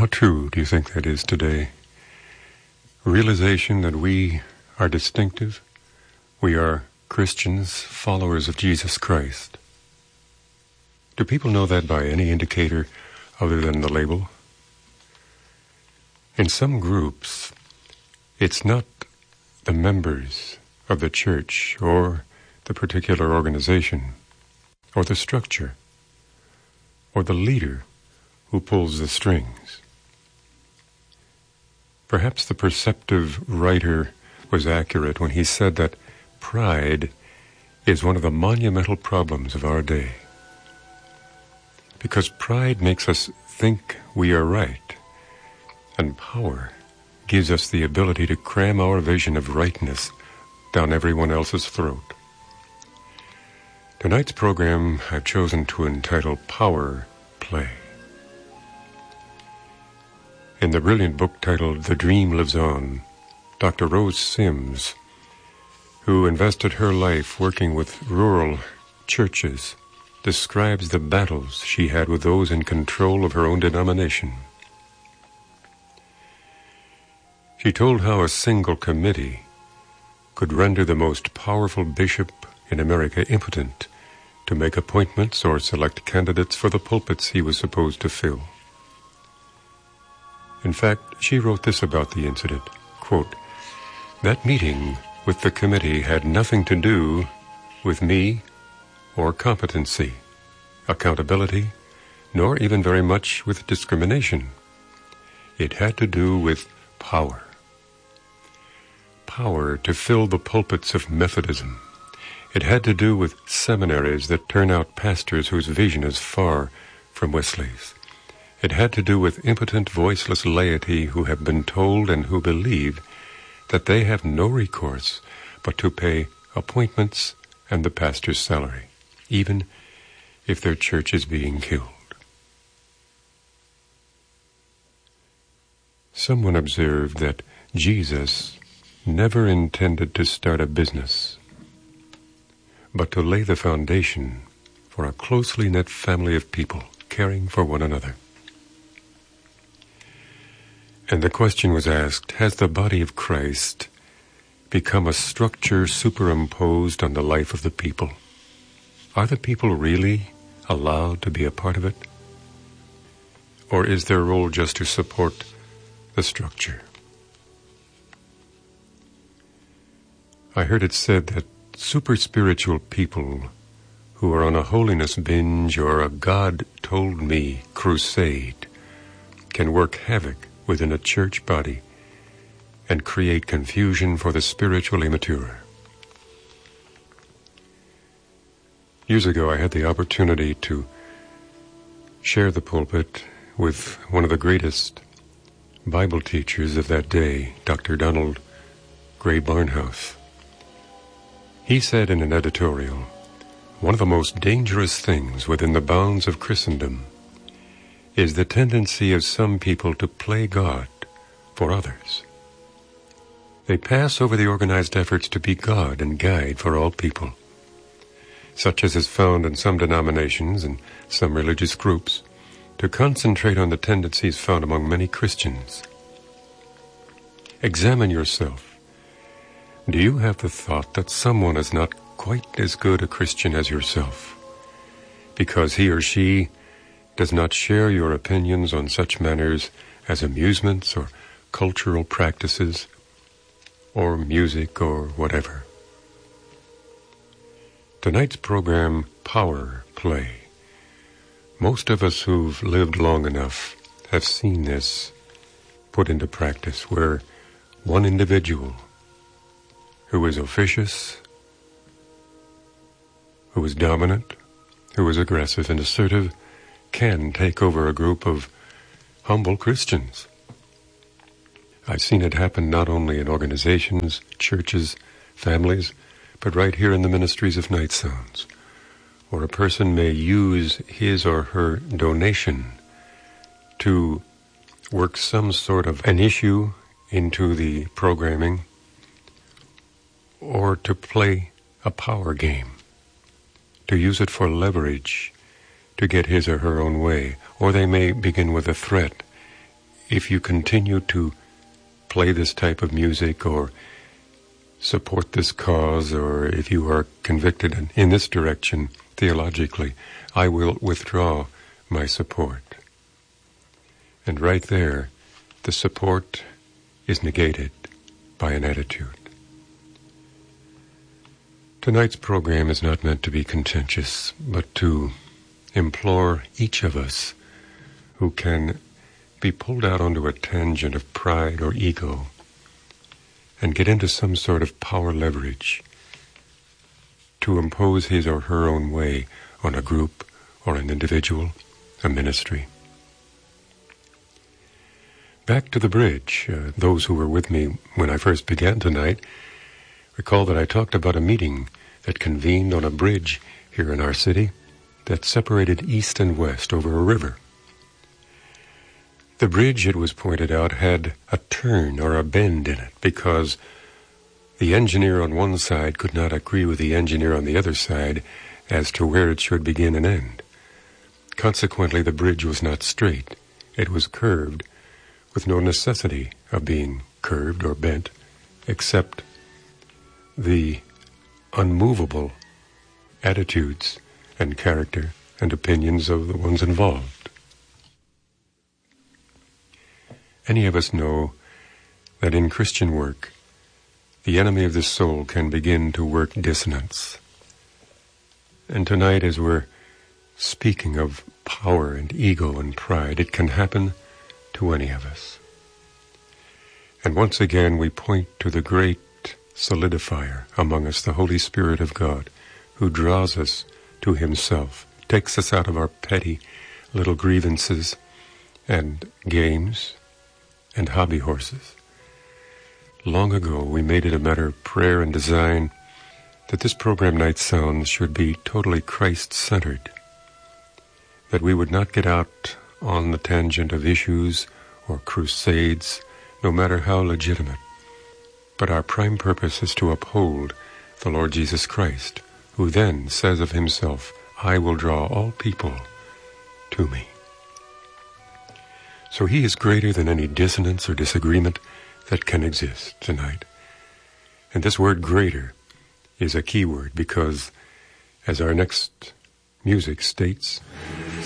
How true do you think that is today? Realization that we are distinctive. We are Christians, followers of Jesus Christ. Do people know that by any indicator other than the label? In some groups, it's not the members of the church or the particular organization or the structure or the leader who pulls the strings. Perhaps the perceptive writer was accurate when he said that pride is one of the monumental problems of our day. Because pride makes us think we are right, and power gives us the ability to cram our vision of rightness down everyone else's throat. Tonight's program I've chosen to entitle Power Play. In the brilliant book titled The Dream Lives On, Dr. Rose Sims, who invested her life working with rural churches, describes the battles she had with those in control of her own denomination. She told how a single committee could render the most powerful bishop in America impotent to make appointments or select candidates for the pulpits he was supposed to fill. In fact, she wrote this about the incident, quote, "That meeting with the committee had nothing to do with me or competency, accountability, nor even very much with discrimination. It had to do with power. Power to fill the pulpits of Methodism. It had to do with seminaries that turn out pastors whose vision is far from Wesley's. It had to do with impotent, voiceless laity who have been told and who believe that they have no recourse but to pay appointments and the pastor's salary, even if their church is being killed." Someone observed that Jesus never intended to start a business, but to lay the foundation for a closely knit family of people caring for one another. And the question was asked, has the body of Christ become a structure superimposed on the life of the people? Are the people really allowed to be a part of it? Or is their role just to support the structure? I heard it said that super spiritual people who are on a holiness binge or a God told me crusade can work havoc within a church body and create confusion for the spiritually mature. Years ago, I had the opportunity to share the pulpit with one of the greatest Bible teachers of that day, Dr. Donald Gray Barnhouse. He said in an editorial, "One of the most dangerous things within the bounds of Christendom is the tendency of some people to play God for others. They pass over the organized efforts to be God and guide for all people, such as is found in some denominations and some religious groups, to concentrate on the tendencies found among many Christians. Examine yourself. Do you have the thought that someone is not quite as good a Christian as yourself, because he or she does not share your opinions on such matters as amusements or cultural practices or music or whatever?" Tonight's program, Power Play. Most of us who've lived long enough have seen this put into practice, where one individual who is officious, who is dominant, who is aggressive and assertive, can take over a group of humble Christians. I've seen it happen not only in organizations, churches, families, but right here in the ministries of Night Sounds, where a person may use his or her donation to work some sort of an issue into the programming, or to play a power game, to use it for leverage to get his or her own way. Or they may begin with a threat if you continue to play this type of music or support this cause, or if you are convicted in this direction theologically, I will withdraw my support. And right there, the support is negated by an attitude. Tonight's program is not meant to be contentious, but to implore each of us who can be pulled out onto a tangent of pride or ego and get into some sort of power leverage to impose his or her own way on a group or an individual, a ministry. Back to the bridge. Those who were with me when I first began tonight recall that I talked about a meeting that convened on a bridge here in our city that separated east and west over a river. The bridge, it was pointed out, had a turn or a bend in it because the engineer on one side could not agree with the engineer on the other side as to where it should begin and end. Consequently, the bridge was not straight. It was curved, with no necessity of being curved or bent, except the unmovable attitudes and character and opinions of the ones involved. Any of us know that in Christian work, the enemy of the soul can begin to work dissonance. And tonight, as we're speaking of power and ego and pride, it can happen to any of us. And once again, we point to the great solidifier among us, the Holy Spirit of God, who draws us to himself, takes us out of our petty little grievances and games and hobby horses. Long ago, we made it a matter of prayer and design that this program, Night Sounds, should be totally Christ-centered, that we would not get out on the tangent of issues or crusades, no matter how legitimate. But our prime purpose is to uphold the Lord Jesus Christ, who then says of himself, I will draw all people to me. So he is greater than any dissonance or disagreement that can exist tonight. And this word greater is a key word because, as our next music states,